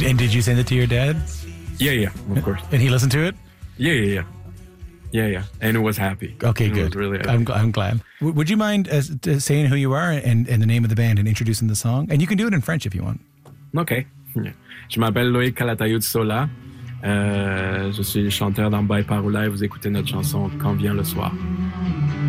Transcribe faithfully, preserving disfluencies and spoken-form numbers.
and did you send it to your dad? Yeah, yeah, of course. And he listened to it? Yeah, yeah, yeah. Yeah, yeah. And it was happy. Okay, it good. Was really happy. I'm, I'm glad. W- would you mind uh, saying who you are and, and the name of the band and introducing the song? And you can do it in French if you want. OK. Je m'appelle Loïc Calatayud-Sola. Euh, je suis chanteur dans By Parula et vous écoutez notre chanson Quand vient le soir.